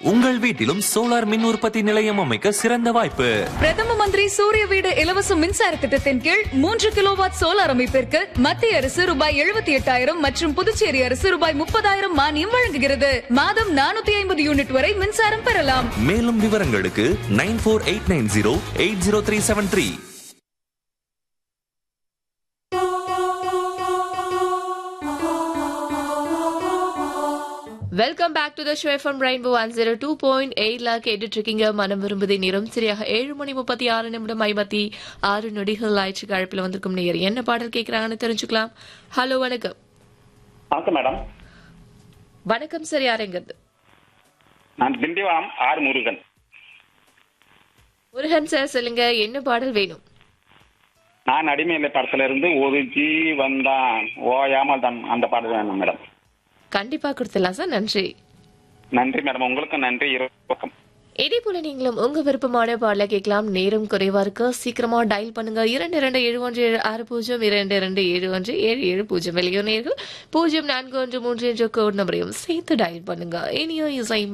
உங்கள் வீட்டிலும் சோலார் மின் உற்பத்தி நிலையம் அமைக்க சிறந்த வாய்ப்பு. பிரதம மந்திரி சூரிய வீடு இலவச மின்சார திட்டத்தின் கீழ் 3 கிலோவாட் சோலார் அமைப்பிற்கு மத்திய அரசு ரூபாய் 78,000 மற்றும் புதுச்சேரி அரசு ரூபாய் 30,000 மானியம் வழங்குகிறது. மாதம் 450 யூனிட் வரை மின்சாரம் பெறலாம். மேலும் விவரங்களுக்கு 9489080373. Welcome back to the show FM rainbow 102.8 கேட்டுட்டு இருக்கீங்க. மனம் விரும்புதை நேரம் சரியாக 7:36 56 நொடிகள் ஆயிடுச்சு. அழைப்பில் வந்திருக்கும் நேயர் என்ன பாடல் கேட்கறாங்கன்னு தெரிஞ்சுக்கலாம். ஹலோ, வணக்கம். வணக்கம் மேடம். வணக்கம் சார், யாருங்கிறது? நான் திண்டிவனம் ஆர் முருகன். முருகன் சார், சொல்லுங்க, என்ன பாடல் வேணும்? நான் அடிமையில படத்துல இருந்து ஒரு ஜி வந்தான் ஓயாமல் தான் அந்த பாடல் வேணும் மேடம். கண்டிப்பா கொடுத்துடலாம் சார். நன்றி. நன்றி மேடம், உங்களுக்கு நன்றி. பக்கம் இதே போல நீங்களும் உங்க விருப்பமான பாடல கேட்கலாம். நேரம் குறைவா இருக்கு, சீக்கிரமா டயல் பண்ணுங்க. 2271760722717770. வெளியூர் நேர்கள் 0413 என்ற கோட் நம்பரையும் சேர்த்து டயல் பண்ணுங்க. இனிய இசை